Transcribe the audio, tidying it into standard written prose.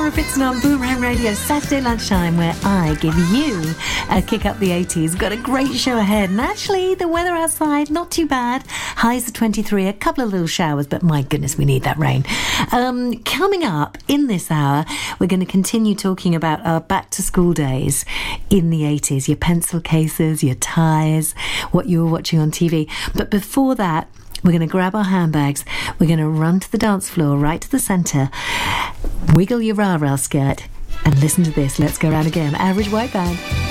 Laura Fitson on Boomerang Radio, Saturday lunchtime, where I give you a kick up the 80s. Got a great show ahead, and actually the weather outside, not too bad. Highs of 23, a couple of little showers, but my goodness, we need that rain. Coming up in this hour, we're going to continue talking about our back to school days in the 80s, your pencil cases, your ties, what you were watching on TV. But before that, we're going to grab our handbags, we're going to run to the dance floor, right to the centre, wiggle your rah-rah skirt, and listen to this. Let's go round again. Average White Band.